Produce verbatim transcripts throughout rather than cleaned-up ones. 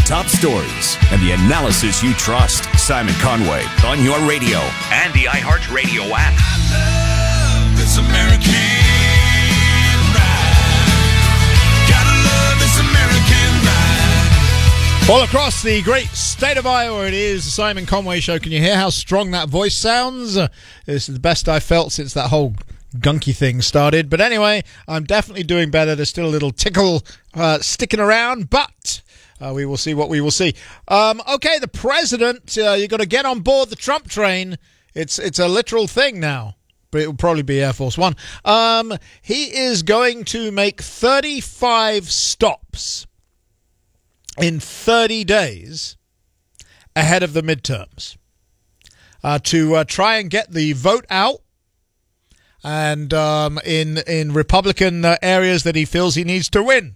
top stories and the analysis you trust. Simon Conway on your radio and the iHeartRadio app. I love this American ride. Gotta love this American ride. All across the great state of Iowa, it is the Simon Conway Show. Can you hear how strong that voice sounds? This is the best I've felt since that whole gunky thing started. But anyway, I'm definitely doing better. There's still a little tickle uh, sticking around, but uh, we will see what we will see. Um, okay, the president, uh, you've got to get on board the Trump train. It's it's a literal thing now, but it will probably be Air Force One. Um, he is going to make thirty-five stops in thirty days ahead of the midterms uh, to uh, try and get the vote out. And um, in in Republican uh, areas that he feels he needs to win.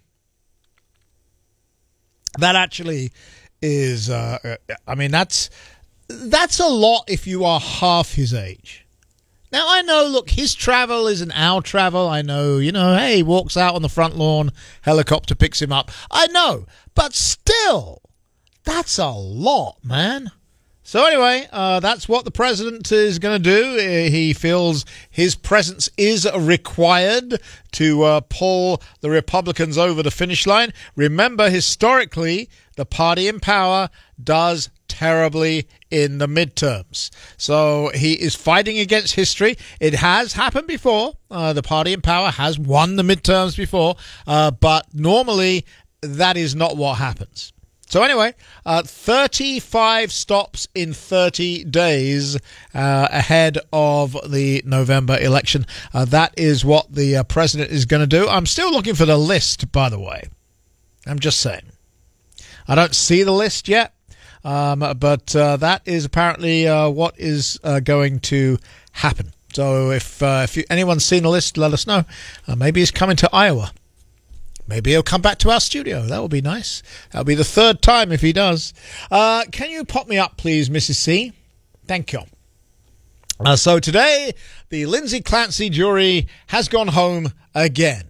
That actually is, uh, I mean, that's that's a lot if you are half his age. Now, I know, look, his travel isn't our travel. I know, you know, hey, he walks out on the front lawn, helicopter picks him up. I know, but still, that's a lot, man. So anyway, uh, that's what the president is going to do. He feels his presence is required to uh, pull the Republicans over the finish line. Remember, historically, the party in power does terribly in the midterms. So he is fighting against history. It has happened before. Uh, the party in power has won the midterms before, uh, but normally that is not what happens. So anyway, uh, thirty-five stops in thirty days uh, ahead of the November election. Uh, that is what the uh, president is going to do. I'm still looking for the list, by the way. I'm just saying. I don't see the list yet, um, but uh, that is apparently uh, what is uh, going to happen. So if, uh, if you, anyone's seen the list, let us know. Uh, maybe he's coming to Iowa. Maybe he'll come back to our studio. That would be nice. That'll be the third time if he does. Uh, can you pop me up, please, Missus C? Thank you. Uh, so today, the Lindsay Clancy jury has gone home again.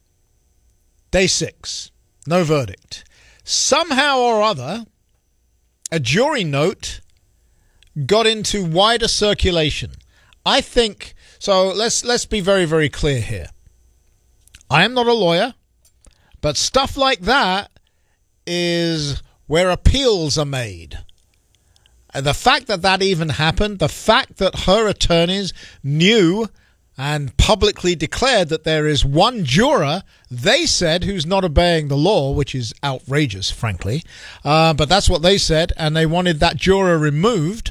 Day six. No verdict. Somehow or other, a jury note got into wider circulation. I think, so let's let's be very, very clear here. I am not a lawyer. But stuff like that is where appeals are made. And the fact that that even happened, the fact that her attorneys knew and publicly declared that there is one juror, they said, who's not obeying the law, which is outrageous, frankly. Uh, but that's what they said, and they wanted that juror removed.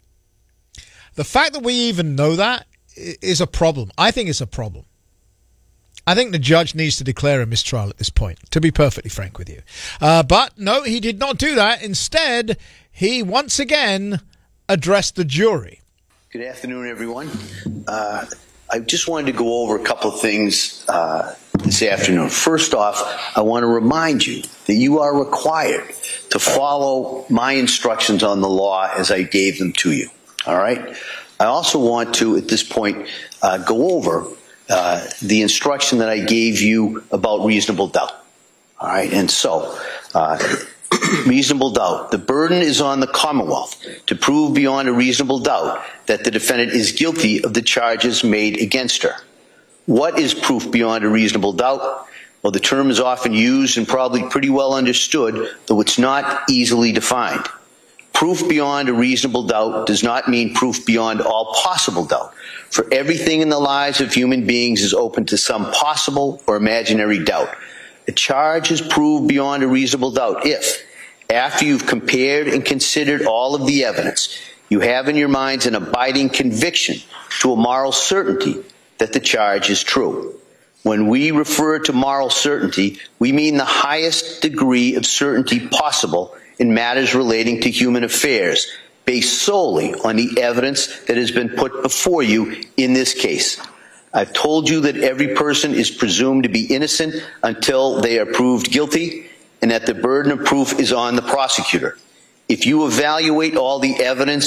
The fact that we even know that is a problem. I think it's a problem. I think the judge needs to declare a mistrial at this point, to be perfectly frank with you. Uh, but no, he did not do that. Instead, he once again addressed the jury. Good afternoon, everyone. Uh, I just wanted to go over a couple of things uh, this afternoon. First off, I want to remind you that you are required to follow my instructions on the law as I gave them to you. All right? I also want to, at this point, uh, go over Uh, the instruction that I gave you about reasonable doubt. All right, and so, uh, reasonable doubt. The burden is on the Commonwealth to prove beyond a reasonable doubt that the defendant is guilty of the charges made against her. What is proof beyond a reasonable doubt? Well, the term is often used and probably pretty well understood, though it's not easily defined. Proof beyond a reasonable doubt does not mean proof beyond all possible doubt. For everything in the lives of human beings is open to some possible or imaginary doubt. A charge is proved beyond a reasonable doubt if, after you've compared and considered all of the evidence, you have in your minds an abiding conviction to a moral certainty that the charge is true. When we refer to moral certainty, we mean the highest degree of certainty possible in matters relating to human affairs, based solely on the evidence that has been put before you in this case. I've told you that every person is presumed to be innocent until they are proved guilty, and that the burden of proof is on the prosecutor. If you evaluate all the evidence